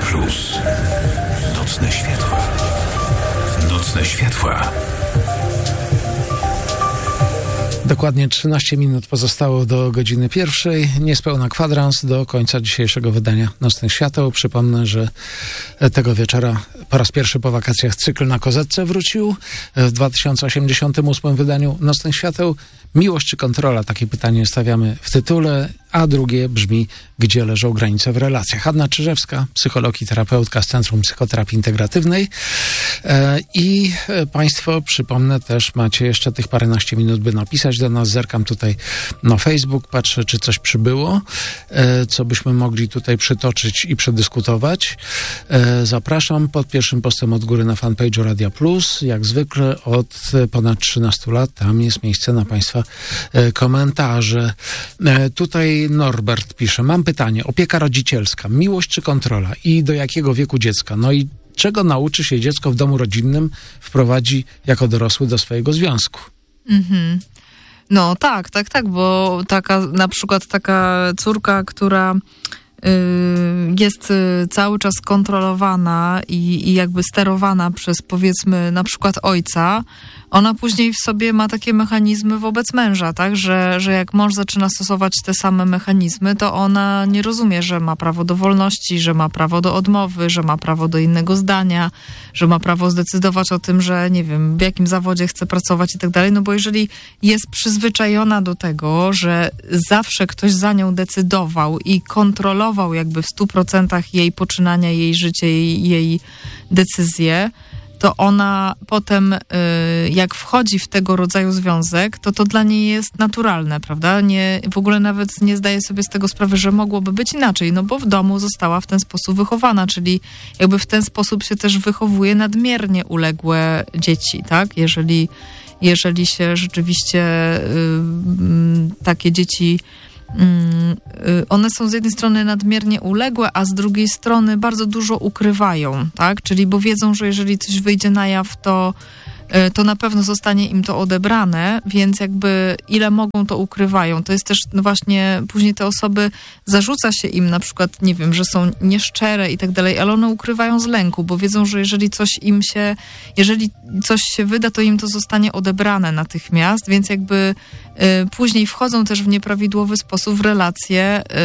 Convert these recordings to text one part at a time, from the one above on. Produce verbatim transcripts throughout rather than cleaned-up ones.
Plus. Nocne światła. Nocne światła. Dokładnie trzynaście minut pozostało do godziny pierwszej. Niespełna kwadrans do końca dzisiejszego wydania Nocnych Świateł. Przypomnę, że tego wieczora po raz pierwszy po wakacjach cykl na Kozetce wrócił. W dwa tysiące osiemdziesiątym ósmym wydaniu Nocnych Świateł. Miłość czy kontrola? Takie pytanie stawiamy w tytule, a drugie brzmi: gdzie leżą granice w relacjach? Anna Czyżewska, psycholog i terapeutka z Centrum Psychoterapii Integratywnej. E, I e, Państwo, przypomnę, też macie jeszcze tych paręnaście minut, by napisać do nas. Zerkam tutaj na Facebook, patrzę, czy coś przybyło, e, co byśmy mogli tutaj przytoczyć i przedyskutować. E, zapraszam pod pierwszym postem od góry na fanpage'u Radia Plus. Jak zwykle od ponad trzynastu lat tam jest miejsce na Państwa e, komentarze. E, tutaj Norbert pisze: mam pytanie, opieka rodzicielska, miłość czy kontrola i do jakiego wieku dziecka? No i czego nauczy się dziecko w domu rodzinnym, wprowadzi jako dorosły do swojego związku? Mhm. No tak, tak, tak, bo taka, na przykład taka córka, która y, jest y, cały czas kontrolowana i, i jakby sterowana przez, powiedzmy, na przykład ojca, ona później w sobie ma takie mechanizmy wobec męża, tak, że, że jak mąż zaczyna stosować te same mechanizmy, to ona nie rozumie, że ma prawo do wolności, że ma prawo do odmowy, że ma prawo do innego zdania, że ma prawo zdecydować o tym, że nie wiem, w jakim zawodzie chce pracować i tak dalej, no bo jeżeli jest przyzwyczajona do tego, że zawsze ktoś za nią decydował i kontrolował jakby w stu procentach jej poczynania, jej życie, jej, jej decyzje, to ona potem, jak wchodzi w tego rodzaju związek, to to dla niej jest naturalne, prawda? Nie, w ogóle nawet nie zdaje sobie z tego sprawy, że mogłoby być inaczej, no bo w domu została w ten sposób wychowana, czyli jakby w ten sposób się też wychowuje nadmiernie uległe dzieci, tak? Jeżeli, jeżeli się rzeczywiście y, takie dzieci... one są z jednej strony nadmiernie uległe, a z drugiej strony bardzo dużo ukrywają, tak? Czyli bo wiedzą, że jeżeli coś wyjdzie na jaw, to, to na pewno zostanie im to odebrane, więc jakby ile mogą, to ukrywają. To jest też no właśnie, później te osoby, zarzuca się im na przykład, nie wiem, że są nieszczere i tak dalej, ale one ukrywają z lęku, bo wiedzą, że jeżeli coś im się, jeżeli coś się wyda, to im to zostanie odebrane natychmiast, więc jakby y, później wchodzą też w nieprawidłowy sposób w relacje y,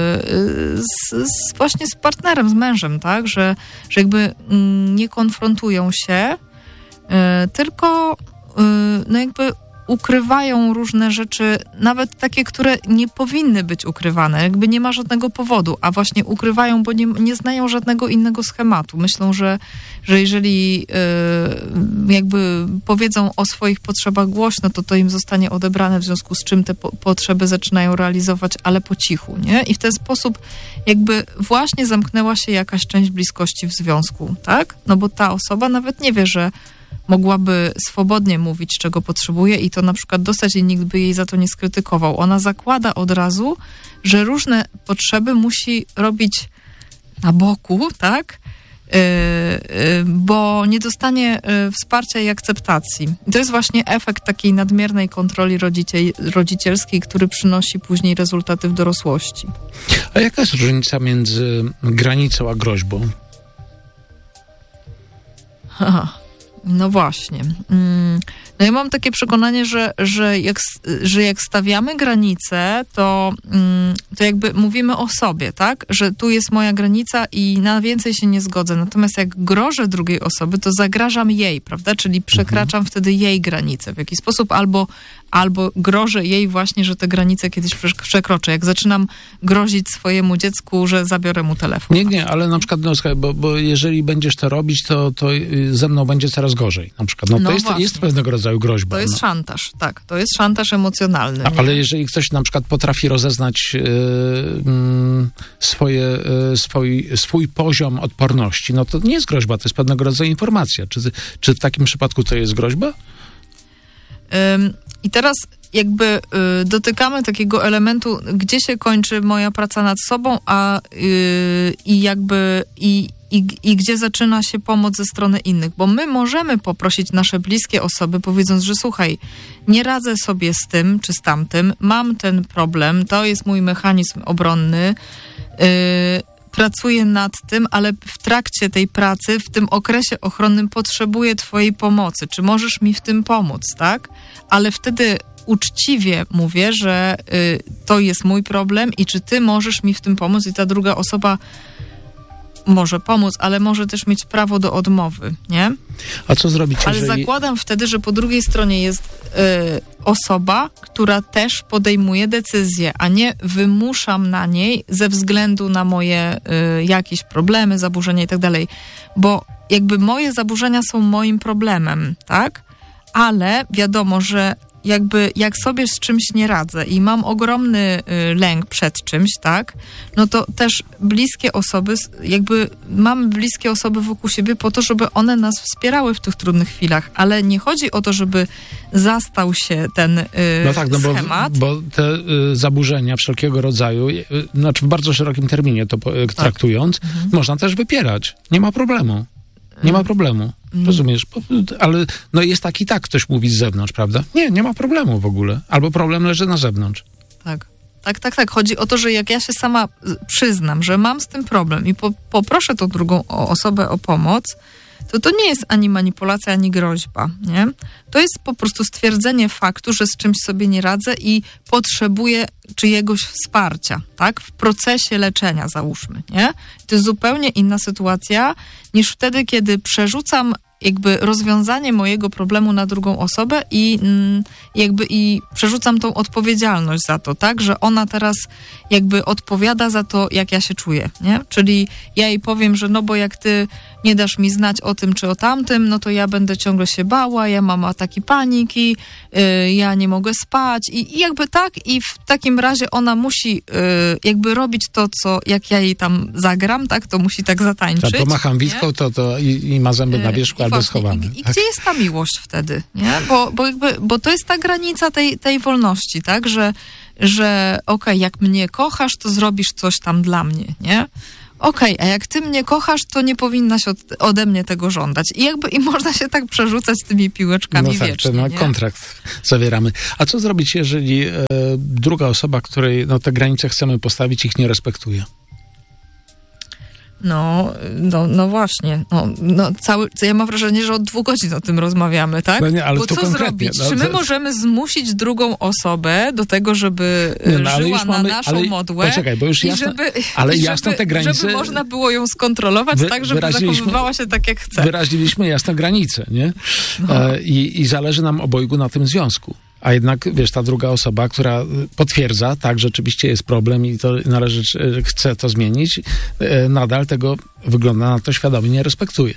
z, z, właśnie z partnerem, z mężem, tak, że, że jakby y, nie konfrontują się, y, tylko y, no jakby ukrywają różne rzeczy, nawet takie, które nie powinny być ukrywane, jakby nie ma żadnego powodu, a właśnie ukrywają, bo nie, nie znają żadnego innego schematu. Myślą, że, że jeżeli y, jakby powiedzą o swoich potrzebach głośno, to to im zostanie odebrane, w związku z czym te po, potrzeby zaczynają realizować, ale po cichu, nie? I w ten sposób jakby właśnie zamknęła się jakaś część bliskości w związku, tak? No bo ta osoba nawet nie wie, że mogłaby swobodnie mówić, czego potrzebuje i to na przykład dostać i nikt by jej za to nie skrytykował. Ona zakłada od razu, że różne potrzeby musi robić na boku, tak? Yy, yy, bo nie dostanie yy, wsparcia i akceptacji. I to jest właśnie efekt takiej nadmiernej kontroli rodzicie- rodzicielskiej, który przynosi później rezultaty w dorosłości. A jaka jest różnica między granicą a groźbą? Aha. No właśnie. No ja mam takie przekonanie, że, że, jak, że jak stawiamy granice, to, to jakby mówimy o sobie, tak? Że tu jest moja granica i na więcej się nie zgodzę. Natomiast jak grożę drugiej osoby, to zagrażam jej, prawda? Czyli przekraczam mhm. wtedy jej granice w jakiś sposób, albo, albo grożę jej właśnie, że te granice kiedyś przekroczę. Jak zaczynam grozić swojemu dziecku, że zabiorę mu telefon. Nie, nie, ale na przykład, no, bo, bo jeżeli będziesz to robić, to, to ze mną będzie coraz gorzej. Na przykład, no, no to jest, jest pewnego rodzaju groźba. To jest no. szantaż, tak. To jest szantaż emocjonalny. A, ale jeżeli ktoś na przykład potrafi rozeznać yy, yy, swoje, yy, swój, swój poziom odporności, no to nie jest groźba, to jest pewnego rodzaju informacja. Czy, czy w takim przypadku to jest groźba? Ym, I teraz jakby y, dotykamy takiego elementu, gdzie się kończy moja praca nad sobą, a y, i jakby i, i, i gdzie zaczyna się pomoc ze strony innych. Bo my możemy poprosić nasze bliskie osoby, powiedząc, że słuchaj, nie radzę sobie z tym czy z tamtym, mam ten problem, to jest mój mechanizm obronny, y, pracuję nad tym, ale w trakcie tej pracy, w tym okresie ochronnym potrzebuję twojej pomocy. Czy możesz mi w tym pomóc, tak? Ale wtedy uczciwie mówię, że y, to jest mój problem i czy ty możesz mi w tym pomóc i ta druga osoba może pomóc, ale może też mieć prawo do odmowy, nie? A co zrobić, ale jeżeli... zakładam wtedy, że po drugiej stronie jest y, osoba, która też podejmuje decyzję, a nie wymuszam na niej ze względu na moje y, jakieś problemy, zaburzenia i tak dalej. Bo jakby moje zaburzenia są moim problemem, tak? Ale wiadomo, że jakby jak sobie z czymś nie radzę i mam ogromny y, lęk przed czymś, tak, no to też bliskie osoby, jakby mamy bliskie osoby wokół siebie po to, żeby one nas wspierały w tych trudnych chwilach, ale nie chodzi o to, żeby zastał się ten y, no tak, no schemat. Bo, bo te y, zaburzenia wszelkiego rodzaju, y, znaczy w bardzo szerokim terminie to y, traktując, tak. mhm. można też wypierać. Nie ma problemu. Nie ma problemu. Rozumiesz? Ale no jest tak i tak, ktoś mówi z zewnątrz, prawda? Nie, nie ma problemu w ogóle. Albo problem leży na zewnątrz. Tak. Tak, tak, tak. Chodzi o to, że jak ja się sama przyznam, że mam z tym problem i po, poproszę tą drugą osobę o pomoc, to to nie jest ani manipulacja, ani groźba, nie? To jest po prostu stwierdzenie faktu, że z czymś sobie nie radzę i potrzebuję czyjegoś wsparcia, tak? W procesie leczenia, załóżmy, nie? To jest zupełnie inna sytuacja niż wtedy, kiedy przerzucam jakby rozwiązanie mojego problemu na drugą osobę i mm, jakby i przerzucam tą odpowiedzialność za to, tak? Że ona teraz jakby odpowiada za to, jak ja się czuję, nie? Czyli ja jej powiem, że no bo jak ty nie dasz mi znać o tym czy o tamtym, no to ja będę ciągle się bała, ja mam ataki paniki, yy, ja nie mogę spać i, i jakby tak i w takim razie ona musi yy, jakby robić to, co jak ja jej tam zagram, tak? To musi tak zatańczyć. Tak, pomacham witką to, to i, i ma zęby na wierzchu yy, albo właśnie, schowane. I, i tak? gdzie jest ta miłość wtedy, nie? Bo, bo, jakby, bo to jest ta granica tej, tej wolności, tak? Że, że okej, okay, jak mnie kochasz, to zrobisz coś tam dla mnie, nie? Okej, okay, a jak ty mnie kochasz, to nie powinnaś od, ode mnie tego żądać. I jakby i można się tak przerzucać tymi piłeczkami no tak, wiecznie. No nie? kontrakt zawieramy. A co zrobić, jeżeli e, druga osoba, której no, te granice chcemy postawić, ich nie respektuje? No, no, no właśnie. No, no cały, ja mam wrażenie, że od dwóch godzin o tym rozmawiamy, tak? No nie, ale Bo to co konkretnie, zrobić? no, Czy my to... możemy zmusić drugą osobę do tego, żeby nie, no, żyła na mamy, naszą ale, modłę? Poczekaj, bo już jasno, żeby, ale żeby, jasno te granice... Żeby można było ją skontrolować wy, tak, żeby zachowywała się tak, jak chce. Wyraziliśmy jasne granice, nie? No. E, i, I zależy nam obojgu na tym związku. A jednak, wiesz, ta druga osoba, która potwierdza, tak, rzeczywiście jest problem i to należy, chce to zmienić, nadal tego, wygląda na to, świadomie nie respektuje.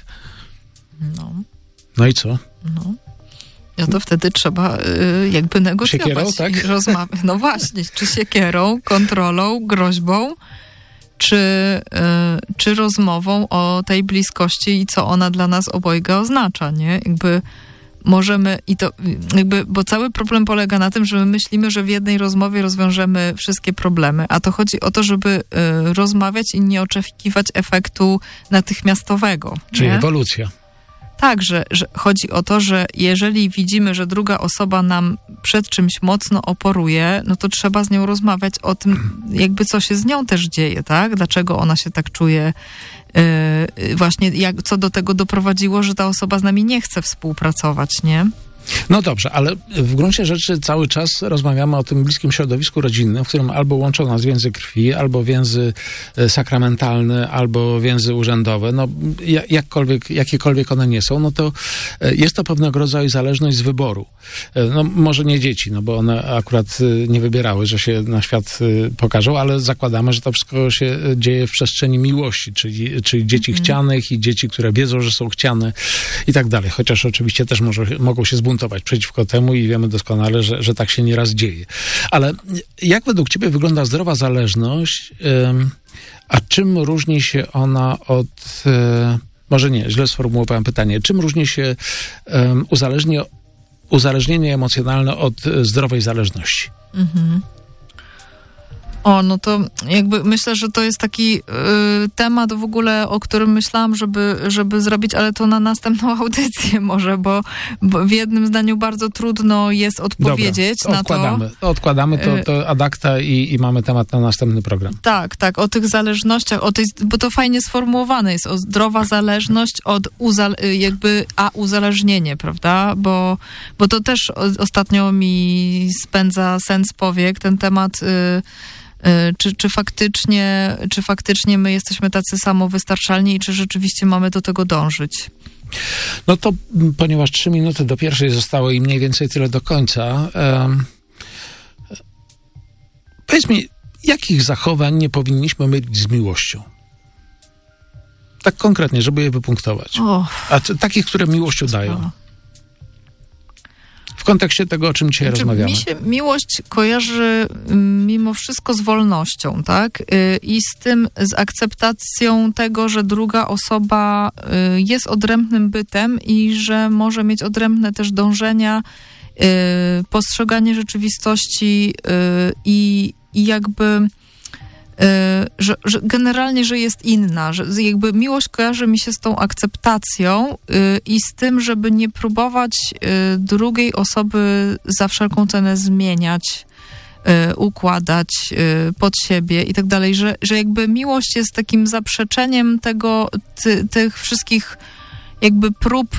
No. No i co? No. No to wtedy trzeba y, jakby negocjować. Siekierą, tak? I rozmawiać. No właśnie, czy siekierą, kontrolą, groźbą, czy, y, czy rozmową o tej bliskości i co ona dla nas obojga oznacza, nie? Jakby możemy i to jakby, bo cały problem polega na tym, że my myślimy, że w jednej rozmowie rozwiążemy wszystkie problemy, a to chodzi o to, żeby y, rozmawiać i nie oczekiwać efektu natychmiastowego. Czyli nie? ewolucja. Tak, że, że chodzi o to, że jeżeli widzimy, że druga osoba nam przed czymś mocno oporuje, no to trzeba z nią rozmawiać o tym, jakby co się z nią też dzieje, tak? Dlaczego ona się tak czuje, yy, właśnie jak, co do tego doprowadziło, że ta osoba z nami nie chce współpracować, nie? No dobrze, ale w gruncie rzeczy cały czas rozmawiamy o tym bliskim środowisku rodzinnym, w którym albo łączą nas więzy krwi, albo więzy sakramentalne, albo więzy urzędowe. No jakkolwiek, jakiekolwiek one nie są, no to jest to pewnego rodzaju zależność z wyboru. No może nie dzieci, no bo one akurat nie wybierały, że się na świat pokażą, ale zakładamy, że to wszystko się dzieje w przestrzeni miłości, czyli, czyli dzieci mm. chcianych i dzieci, które wiedzą, że są chciane i tak dalej. Chociaż oczywiście też może, mogą się zbuntować przeciwko temu i wiemy doskonale, że, że tak się nieraz dzieje. Ale jak według ciebie wygląda zdrowa zależność, ym, a czym różni się ona od... Y, może nie, źle sformułowałem pytanie. Czym różni się ym, uzależnienie, uzależnienie emocjonalne od zdrowej zależności? Mhm. O, no to jakby myślę, że to jest taki y, temat w ogóle, o którym myślałam, żeby, żeby zrobić, ale to na następną audycję może, bo, bo w jednym zdaniu bardzo trudno jest odpowiedzieć Dobra, na odkładamy. to. Odkładamy to, to ad acta i, i mamy temat na następny program. Tak, tak, o tych zależnościach, o tej, bo to fajnie sformułowane jest, o zdrowa zależność od uzale- jakby, a uzależnienie, prawda? Bo, bo to też o, ostatnio mi spędza sen z powiek, ten temat... Y, Czy, czy, faktycznie, czy faktycznie my jesteśmy tacy samowystarczalni i czy rzeczywiście mamy do tego dążyć? No to ponieważ trzy minuty do pierwszej zostało i mniej więcej tyle do końca, um, powiedz mi, jakich zachowań nie powinniśmy mylić z miłością? Tak konkretnie, żeby je wypunktować. Oh. A t- takich, które miłością dają. W kontekście tego, o czym dzisiaj znaczy, rozmawiamy. Mi się miłość kojarzy mimo wszystko z wolnością, tak? I z tym, z akceptacją tego, że druga osoba jest odrębnym bytem i że może mieć odrębne też dążenia, postrzeganie rzeczywistości i, i jakby... Że, że generalnie, że jest inna, że jakby miłość kojarzy mi się z tą akceptacją yy, i z tym, żeby nie próbować yy, drugiej osoby za wszelką cenę zmieniać, yy, układać yy, pod siebie i tak dalej, że, że jakby miłość jest takim zaprzeczeniem tego, ty, tych wszystkich jakby prób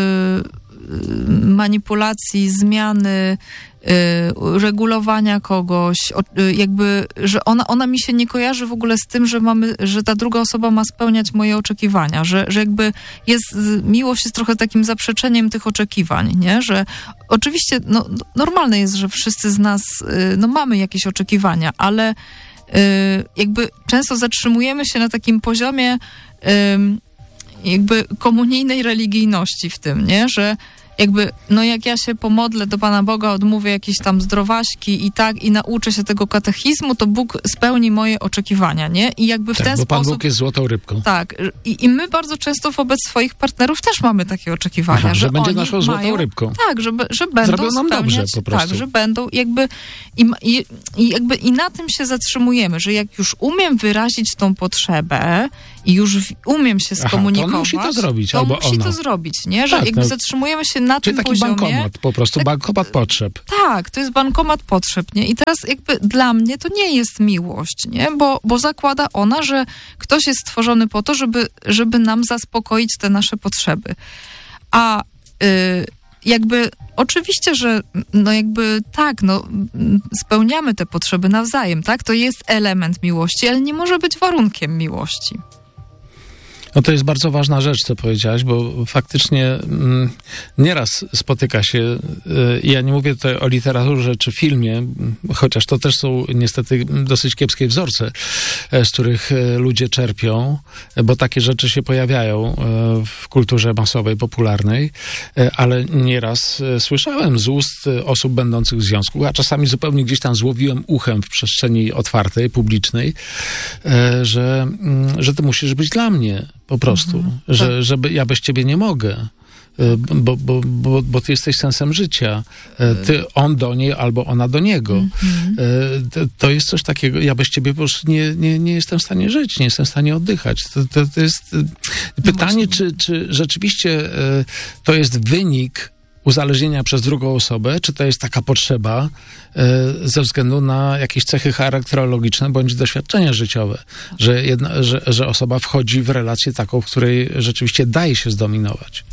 yy, manipulacji, zmiany, Y, regulowania kogoś, y, jakby, że ona, ona mi się nie kojarzy w ogóle z tym, że mamy, że ta druga osoba ma spełniać moje oczekiwania, że, że jakby jest, miłość jest trochę takim zaprzeczeniem tych oczekiwań, nie? Że oczywiście, no, normalne jest, że wszyscy z nas, y, no, mamy jakieś oczekiwania, ale y, jakby często zatrzymujemy się na takim poziomie y, jakby komunijnej religijności w tym, nie? Że jakby, no jak ja się pomodlę do Pana Boga, odmówię jakieś tam zdrowaśki i tak, i nauczę się tego katechizmu, to Bóg spełni moje oczekiwania, nie? I jakby w tak, ten bo sposób... Pan Bóg jest złotą rybką. Tak. I, i my bardzo często wobec swoich partnerów też mamy takie oczekiwania, Aha, że, że będzie oni naszą złotą mają, rybką. Tak, że, że będą Zrobią nam spełniać... dobrze po prostu. Tak, że będą jakby... I, i, i jakby i na tym się zatrzymujemy, że jak już umiem wyrazić tą potrzebę i już w, umiem się skomunikować... Aha, to on musi to zrobić, to albo musi ona. to zrobić, nie? Że tak, jakby no, zatrzymujemy się na czyli tym taki poziomie... bankomat, po prostu tak, bankomat potrzeb. Tak, to jest bankomat potrzeb, nie? I teraz jakby dla mnie to nie jest miłość, nie? Bo, bo zakłada ona, że ktoś jest stworzony po to, żeby, żeby nam zaspokoić te nasze potrzeby. A y, jakby oczywiście, że no jakby tak, no spełniamy te potrzeby nawzajem, tak? To jest element miłości, ale nie może być warunkiem miłości. No to jest bardzo ważna rzecz, co powiedziałaś, bo faktycznie mm, nieraz spotyka się, y, ja nie mówię tutaj o literaturze czy filmie, chociaż to też są niestety dosyć kiepskie wzorce, z których ludzie czerpią, bo takie rzeczy się pojawiają w kulturze masowej, popularnej, ale nieraz słyszałem z ust osób będących w związku, a czasami zupełnie gdzieś tam złowiłem uchem w przestrzeni otwartej, publicznej, że, że ty musisz być dla mnie. Po prostu, mhm, że, tak. żeby ja bez ciebie nie mogę, bo, bo, bo, bo ty jesteś sensem życia. Ty, on do niej albo ona do niego. Mhm. To jest coś takiego, ja bez ciebie po prostu nie, nie, nie jestem w stanie żyć, nie jestem w stanie oddychać. To, to, to jest pytanie, no czy, czy rzeczywiście to jest wynik uzależnienia przez drugą osobę, czy to jest taka potrzeba y, ze względu na jakieś cechy charakterologiczne bądź doświadczenia życiowe, że, jedna, że, że osoba wchodzi w relację taką, w której rzeczywiście daje się zdominować.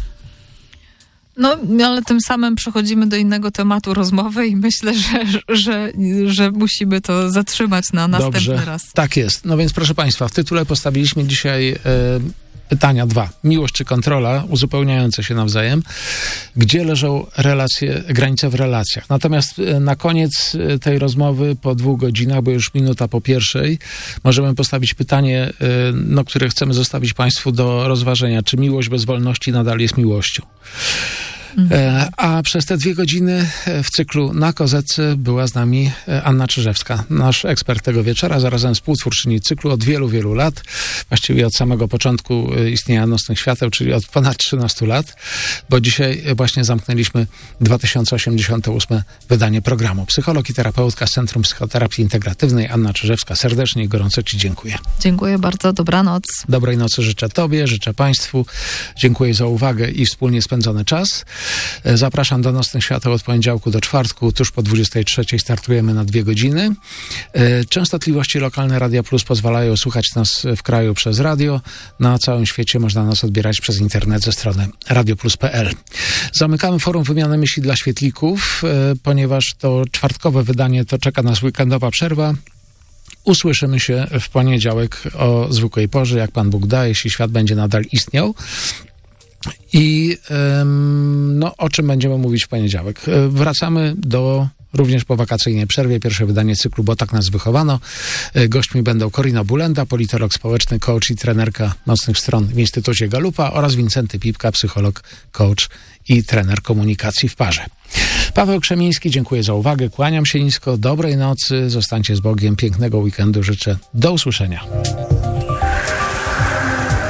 No, ale tym samym przechodzimy do innego tematu rozmowy i myślę, że, że, że musimy to zatrzymać na następny Dobrze, raz. Tak jest. No więc proszę Państwa, w tytule postawiliśmy dzisiaj... Y, pytania dwa. Miłość czy kontrola, uzupełniające się nawzajem. Gdzie leżą relacje, granice w relacjach? Natomiast na koniec tej rozmowy, po dwóch godzinach, bo już minuta po pierwszej, możemy postawić pytanie, no, które chcemy zostawić Państwu do rozważenia. Czy miłość bez wolności nadal jest miłością? E, a przez te dwie godziny w cyklu Na Kozetce była z nami Anna Czyżewska, nasz ekspert tego wieczora, zarazem współtwórczyni cyklu od wielu, wielu lat, właściwie od samego początku istnienia Nocnych Świateł, czyli od ponad trzynastu lat, bo dzisiaj właśnie zamknęliśmy dwa tysiące osiemdziesiąte ósme wydanie programu. Psycholog i terapeutka z Centrum Psychoterapii Integratywnej Anna Czyżewska. Serdecznie i gorąco Ci dziękuję. Dziękuję bardzo, dobranoc. Dobrej nocy życzę Tobie, życzę Państwu. Dziękuję za uwagę i wspólnie spędzony czas. Zapraszam do Nocnych Świateł od poniedziałku do czwartku. Tuż po dwudziestej trzeciej startujemy na dwie godziny. Częstotliwości lokalne Radia Plus pozwalają słuchać nas w kraju przez radio. Na całym świecie można nas odbierać przez internet ze strony radioplus kropka p l. Zamykamy forum wymiany myśli dla świetlików, ponieważ to czwartkowe wydanie to czeka nas weekendowa przerwa. Usłyszymy się w poniedziałek o zwykłej porze, jak Pan Bóg da, jeśli świat będzie nadal istniał. I ym, no, o czym będziemy mówić w poniedziałek? Wracamy do również po wakacyjnej przerwie, pierwsze wydanie cyklu Bo tak nas wychowano. Gośćmi będą Korina Bulenda, politolog społeczny, coach i trenerka Nocnych Stron w Instytucie Galupa oraz Wincenty Pipka, psycholog, coach i trener komunikacji w parze. Paweł Krzemiński, dziękuję za uwagę, kłaniam się nisko, dobrej nocy, zostańcie z Bogiem, pięknego weekendu życzę, do usłyszenia.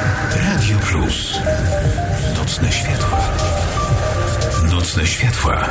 Radio Plus. Nocne światła. Nocne światła.